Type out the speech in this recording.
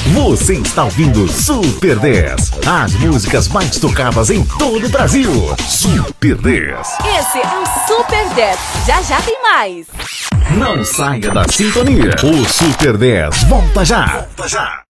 Você está ouvindo Super 10. As músicas mais tocadas em todo o Brasil. Super 10. Esse é o Super 10. Já já tem mais. Não saia da sintonia. O Super 10 volta já. Volta já.